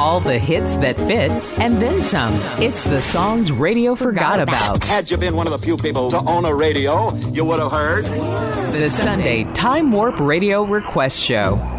All the hits that fit, and then some. It's the songs radio forgot about. Had you been one of the few people to own a radio, you would have heard. The Sunday Time Warp Radio Request Show.